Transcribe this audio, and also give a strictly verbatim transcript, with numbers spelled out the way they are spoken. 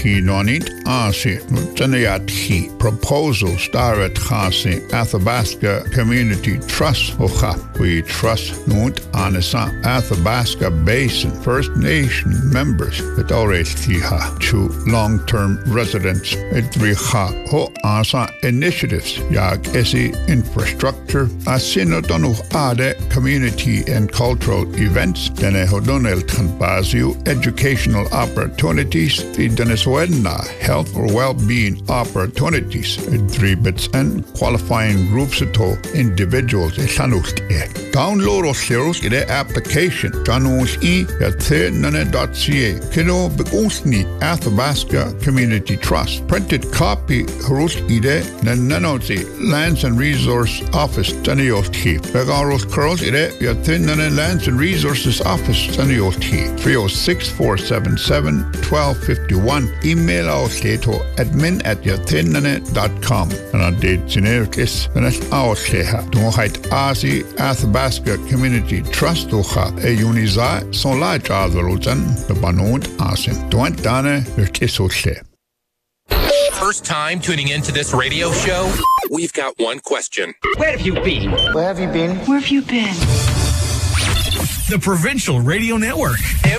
Nonit Asi Nutanayati Proposal Starat Khasi Athabasca Community Trust Ocha. We trust Nunt Anasa Athabasca Basin First Nation members that already tiha to long-term residents Edriha Ho Asa initiatives Yag Esi infrastructure Asinodonu Ade community and cultural events Dene Hodonel Tanbaziu educational opportunities the Venezuela health or well-being opportunities Dribits and qualifying groups to individuals download or share the application Janus E at nane.ca Kino Begusni Athabasca Community Trust printed copy Harus Ide Nananozi Lands and Resource Office Tanioti Begaros Curls Ide Yatin Nane Lands and Resources Office Tanioti three oh six, four seven seven, one two five one email our to admin at yatinane dot com and our date generic is and it's our sheha to height Asi Athabasca Community Trust Ucha e Uniza son la Jadrutan the Banund Asim Duant Dane Urkisoshe. First time tuning into this radio show? We've got one question. Where have you been? Where have you been? Where have you been? The Provincial Radio Network.